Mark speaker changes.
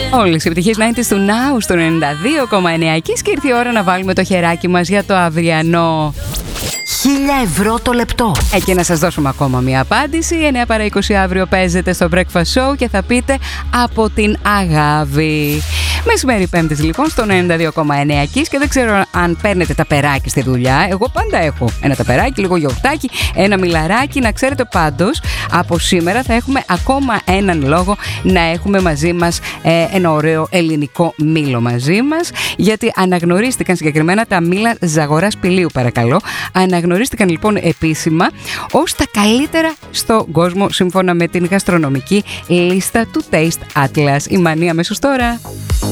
Speaker 1: Όλες οι επιτυχίες 90's του Now στο 92,9 και ήρθε η ώρα να βάλουμε το χεράκι μας για το αυριανό.
Speaker 2: 1.000 το λεπτό.
Speaker 1: Και να σας δώσουμε ακόμα μια απάντηση. 9 παρά 20 αύριο παίζετε στο Breakfast Show και θα πείτε από την Αγάπη. Μεσημέρι Πέμπτης λοιπόν στο 92,9 και δεν ξέρω αν παίρνετε ταπεράκι στη δουλειά. Εγώ πάντα έχω ένα ταπεράκι, λίγο γιαουρτάκι, ένα μιλαράκι. Να ξέρετε πάντως, από σήμερα θα έχουμε ακόμα έναν λόγο να έχουμε μαζί μας ένα ωραίο ελληνικό μήλο μαζί μας. Γιατί αναγνωρίστηκαν συγκεκριμένα τα μήλα Ζαγοράς Πηλίου, παρακαλώ. Αναγνωρίστηκαν λοιπόν επίσημα ως τα καλύτερα στον κόσμο σύμφωνα με την γαστρονομική λίστα του Taste Atlas. Η Μανία αμέσως τώρα.